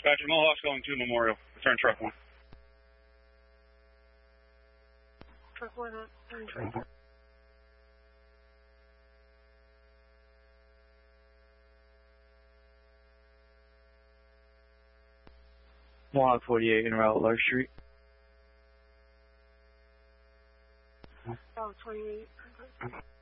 Dispatcher, Mohawk's going to Memorial. Return truck 1. Truck 1 up. Truck 1. Mohawk 48 en route, Lark Street. Oh, 28.